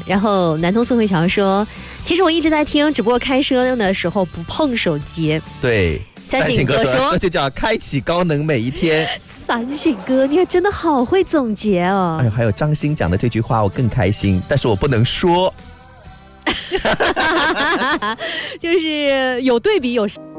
然后南通宋慧乔说，其实我一直在听，只不过开车的时候不碰手机。 对， 三省哥说这就叫开启高能每一天。 三省哥，你真的好会总结哦。 哎呦，还有张欣讲的这句话我更开心，但是我不能说。 就是有对比有